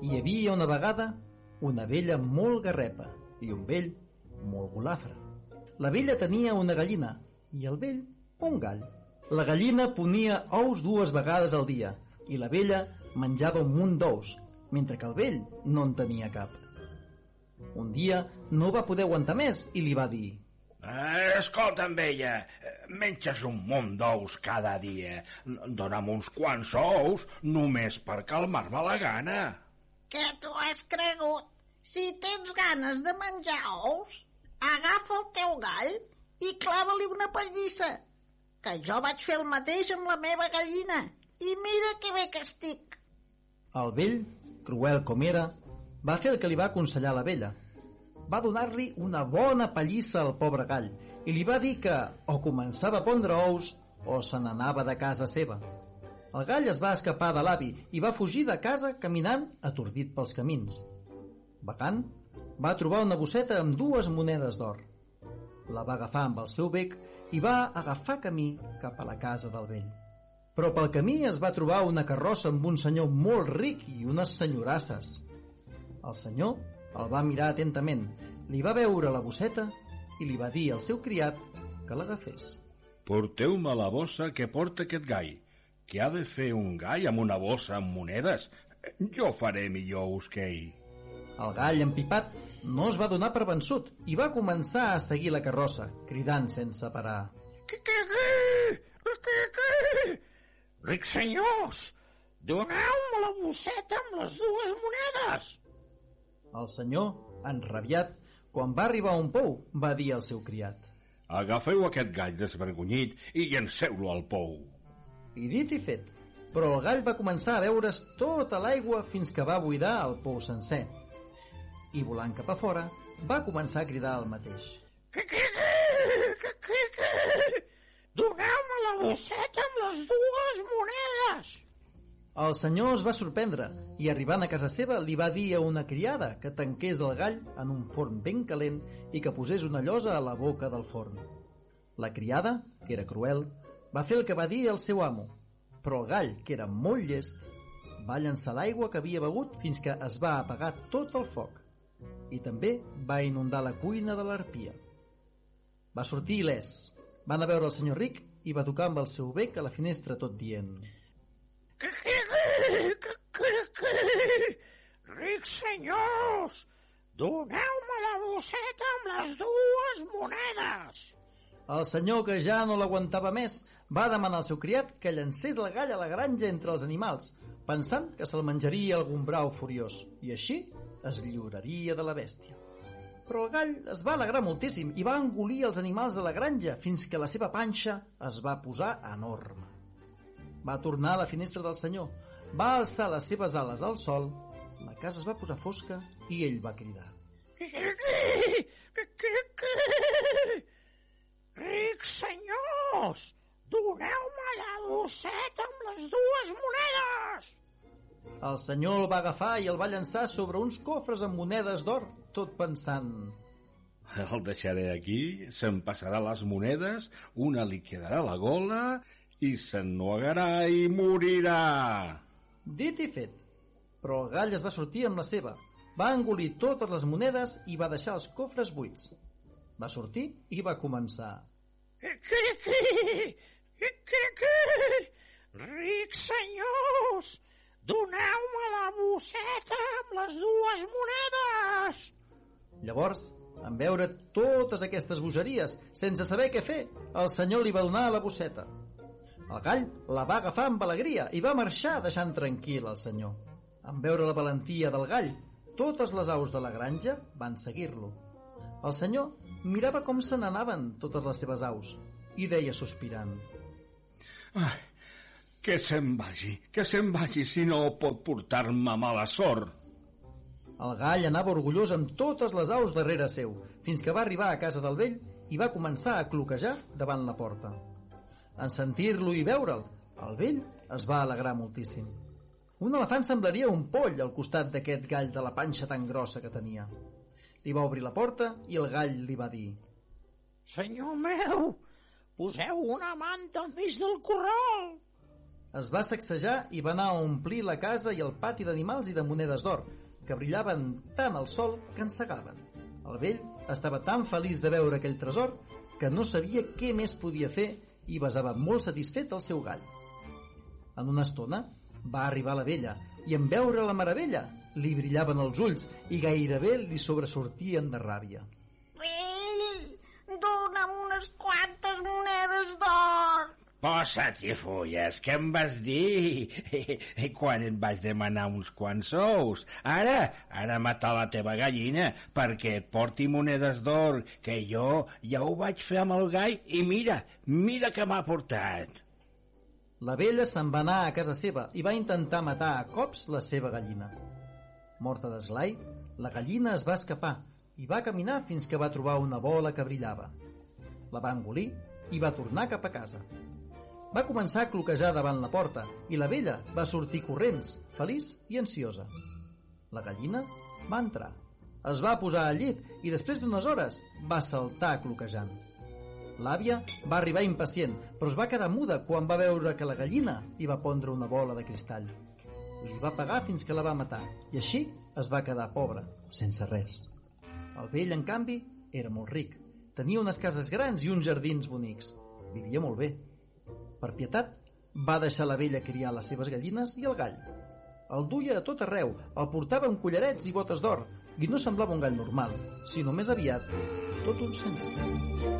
Hi havia una vegada una vella molt garrepa i un vell molt golafre. La vella tenia una gallina i el vell un gall. La gallina ponia ous 2 vegades al dia i la vella menjava un munt d'ous, mentre que el vell no en tenia cap. Un dia no va poder aguantar més i li va dir: Escolta'm, vella, menges un munt d'ous cada dia. Dóna'm uns quants ous només per calmar-me la gana. Què t'ho has cregut? Si tens ganes de menjar ous, agafa el teu gall i clava-li una pallissa, que jo vaig fer el mateix amb la meva gallina, i mira que bé que estic. El vell, cruel com era, va fer el que li va aconsellar la vella. Va donar-li una bona pallissa al pobre gall i li va dir que o començava a pondre ous o se n'anava de casa seva. El gall es va escapar de l'avi i va fugir de casa caminant atordit pels camins. Vagant, va trobar una bosseta amb 2 monedes d'or. La va agafar amb el seu bec i va agafar camí cap a la casa del vell. Però pel camí es va trobar una carrossa amb un senyor molt ric i unes senyorasses. El senyor el va mirar atentament, li va veure la bosseta i li va dir al seu criat que l'agafés. Porteu-me la bossa que porta aquest gall. Què ha de fer un gall amb una bossa amb monedes? Jo faré millor ús que ell. El gall, empipat, no es va donar per vençut i va començar a seguir la carrossa, cridant sense parar. Rics senyors, doneu-me la bosseta amb les 2 monedes. El senyor, enrabiat, quan va arribar a un pou, va dir al seu criat: Agafeu aquest gall desvergonyit i llenceu-lo al pou. I dit i fet, però el gall va començar a beure's tota l'aigua fins que va buidar el pou sencer. I volant cap a fora, va començar a cridar el mateix. Doneu-me la bosseta amb les 2 monedes. El senyor es va sorprendre i, arribant a casa seva, li va dir a una criada que tanqués el gall en un forn ben calent i que posés una llosa a la boca del forn. La criada, que era cruel, va fer el que va dir al seu amo, però el gall, que era molt llest, va llançar l'aigua que havia begut fins que es va apagar tot el foc i també va inundar la cuina de l'arpia. Va sortir il·lès. Va anar a veure el senyor ric i va tocar amb el seu bec a la finestra tot dient: Rics senyors, doneu-me la bosseta amb les 2 monedes. El senyor, que ja no l'aguantava més, va demanar al seu criat que llancés el gall a la granja entre els animals, pensant que se'l menjaria algun brau furiós, i així es lliuraria de la bèstia. Però el gall es va alegrar moltíssim i va engolir els animals de la granja fins que la seva panxa es va posar enorme. Va tornar a la finestra del senyor, va alçar les seves ales al sol, la casa es va posar fosca i ell va cridar: Rics senyors, doneu-me la bosseta amb les 2 monedes. El senyor el va agafar i el va llançar sobre uns cofres amb monedes d'or, tot pensant: El deixaré aquí, se'n passarà les monedes, una li quedarà a la gola i s'ennuegarà i morirà. Dit i fet, però el gall es va sortir amb la seva, va engolir totes les monedes i va deixar els cofres buits. Va sortir i va començar: Rics senyors, doneu-me la bosseta amb les 2 monedes. Llavors, en veure totes aquestes bogeries, sense saber què fer, el senyor li va donar la bosseta. El gall la va agafar amb alegria i va marxar deixant tranquil el senyor. En veure la valentia del gall, totes les aus de la granja van seguir-lo. El senyor mirava com se n'anaven totes les seves aus i deia sospirant: Ai, que se'n vagi si no pot portar-me mala sort. El gall anava orgullós amb totes les aus darrere seu, fins que va arribar a casa del vell i va començar a cloquejar davant la porta. En sentir-lo i veure'l, el vell es va alegrar moltíssim. Un elefant semblaria un poll al costat d'aquest gall de la panxa tan grossa que tenia. Li va obrir la porta i el gall li va dir: Senyor meu, poseu una manta al mig del corral. es va sacsejar i va anar a omplir la casa i el pati d'animals i de monedes d'or, que brillaven tant al sol que encegaven. El vell estava tan feliç de veure aquell tresor que no sabia què més podia fer i besava molt satisfet el seu gall. En una estona va arribar la vella i en veure la meravella li brillaven els ulls i gairebé li sobresortien de ràbia. Vell, dona'm unes quantes monedes d'or. Posa't-hi, fulles, què em vas dir? Quan et vaig demanar uns quants sous? Ara matar la teva gallina perquè et porti monedes d'or, que jo ja ho vaig fer amb el gall i mira que m'ha portat. La vella se'n va anar a casa seva i va intentar matar a cops la seva gallina. Morta d'esglai, la gallina es va escapar i va caminar fins que va trobar una bola que brillava. La va engolir i va tornar cap a casa. Va començar a cloquejar davant la porta i la vella va sortir corrents, feliç i ansiosa. La gallina va entrar, es va posar al llit i després d'unes hores va saltar cloquejant. L'àvia va arribar impacient, però es va quedar muda quan va veure que la gallina hi va pondre una bola de cristall. Li va pagar fins que la va matar i així es va quedar pobra, sense res. El vell, en canvi, era molt ric. Tenia unes cases grans i uns jardins bonics. Vivia molt bé. Per pietat, va deixar la vella criar les seves gallines i el gall. El duia a tot arreu, el portava amb collarets i botes d'or, i no semblava un gall normal, sinó més aviat tot un senyor.